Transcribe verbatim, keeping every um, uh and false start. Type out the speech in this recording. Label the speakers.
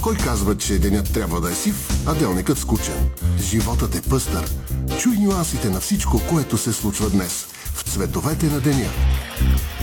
Speaker 1: Кой казва, че денят трябва да е сив, а делникът скучен? Животът е пъстър. Чуй нюансите на всичко, което се случва днес в цветовете на деня.